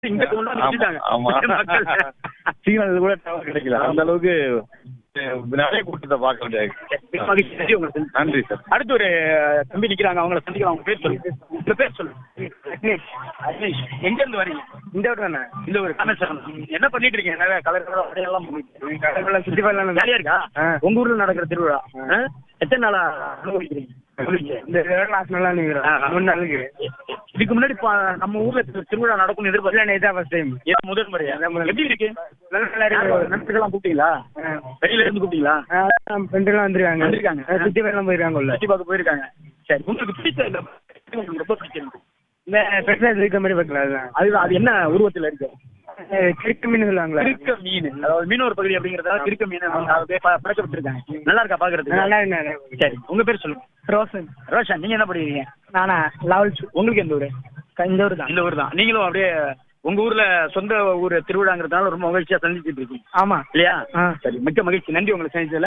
இங்க கொண்டு வந்து வச்சுட்டாங்க. ஆமா. சிக்னல் கூட டவர் கிடைக்கல. அந்த அளவுக்கு நிறைய கூட்டத்தை பார்க்க வேண்டியது. மகிழ்ச்சி உங்களுக்கு. நன்றி சார். அடுத்து ஒரு தம்பி நிக்கிறாங்க, அவங்கள சந்திக்கலாம். அவங்க பேர் சொல்லுங்க. உங்க பேர் சொல்லுங்க. அக்னேஷ். எங்க இருந்து வரீங்க? இந்த ஊர் தானே. இந்த ஊர் கண்ணசரணம். என்ன பண்ணிட்டு இருக்கீங்க? நிறைய கலர் எல்லாம் பண்ணிட்டு கலர்லாம் சுத்தி வரலாம். ஜாலியா இருக்கா? உங்க ஊர்ல நடக்கிற திருவிழா எத்தனை நாளா அனுபவிக்கிறீங்க? இந்த லாஸ்ட் நாளா நீங்க 3 நாளுக்கு. இதுக்கு முன்னாடி நம்ம ஊர்ல திருவிழா நடக்கும் எதிர்பார்த்து இதான் ஃபர்ஸ்ட் டைம். முதல் முறையா? எப்படி இருக்கு? நண்பர்கள்லாம் கூப்பிட்டீங்களா? வெளியில இருந்து கூப்பிட்டீங்களா? ஃப்ரெண்டெல்லாம் வந்திருக்காங்க. சுத்தி வரலாம் போயிருக்காங்க. சுத்தி பார்க்க போயிருக்காங்க. சரி, உங்களுக்கு பிடிச்ச இந்த உங்களுக்கு ரொம்ப பிடிச்சிருக்கு? இந்த பெருசா இருக்க மாதிரி பார்க்கல. அதுதான். அது என்ன உருவத்தில் இருக்கு? கிறுக்க மீன் சொல்லுவாங்களா? கிறுக்க மீன், அதாவது மீனவர் பகுதி அப்படிங்கறதால கிறுக்க மீன் பழக்கப்பட்டிருக்காங்க. நல்லா இருக்கா பாக்குறதுக்கு? நல்லா இருக்கு. சரி, உங்க பேர் சொல்லுங்க. ரோஷன். ரோஷன், நீங்க என்ன படிக்கிறீங்க? நானா 11th. உங்களுக்கு எந்த ஊரு? இந்த ஊர் தான். இந்த ஊர் தான். நீங்களும் அப்படியே உங்க ஊர்ல சொந்த ஊர் திருவிழாங்கிறதுனால ரொம்ப மகிழ்ச்சியா சந்திச்சுட்டு இருக்கீங்க. ஆமா இல்லையா? சரி, மிக்க மகிழ்ச்சி. நன்றி உங்களை சந்திச்சதுல.